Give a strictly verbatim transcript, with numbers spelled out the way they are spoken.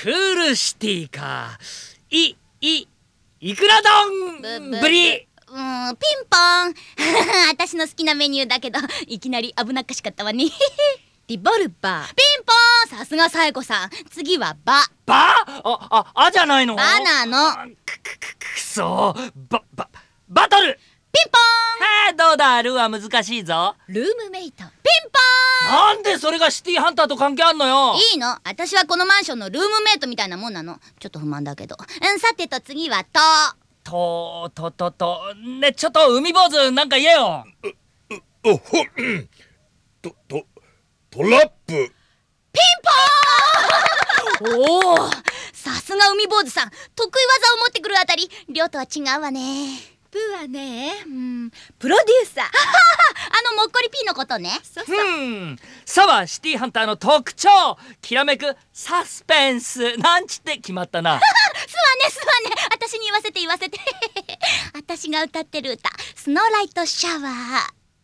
クールシティか。いいいくら丼ぶり。 うーん、ピンポン私の好きなメニューだけどいきなり危なっかしかったわねリボルバー。 ピンポーン、さすがサエコさん。次はバ。 バあああじゃないの。 バなの。 あくくくくそバババトル。 ピンポはあどうだ。ルーは難しいぞ。 ルームメイト。 ーン、ピンポなんでそれがシティハンターと関係あんのよ。 ーン。いいの、私はこのマンションのルームメイトみたいなもんなの。ちょっと不満だけど。うん、さてと次はと。 ととととね、ちょっと海坊主なんか言えよ。 おほんととトラップ。 おお、さすが海坊主さん。得意技を持ってくるあたり亮とは違うわね。 プはね、うん、プロデューサー。 あのもっこり P のことね。 そうそう。 うんさはシティハンターの特徴、きらめくサスペンスなんちって決まったな。 すわねすわね、私に言わせて言わせて私が歌ってる歌、スノーライトシャワー。